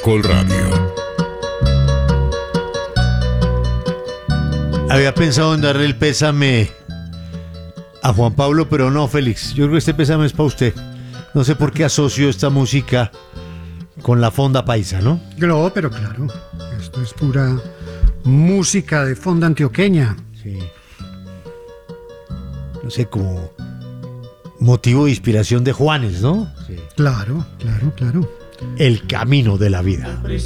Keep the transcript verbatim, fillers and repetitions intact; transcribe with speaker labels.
Speaker 1: Caracol Radio.
Speaker 2: Había pensado en darle el pésame a Juan Pablo, pero no, Félix. Yo creo que este pésame es para usted. No sé por qué asocio esta música con la fonda paisa, ¿no?
Speaker 3: No, pero claro, esto es pura música de fonda antioqueña.
Speaker 2: Sí. No sé, como motivo de inspiración de Juanes, ¿no? Sí.
Speaker 3: Claro, claro, claro.
Speaker 2: El camino de la vida.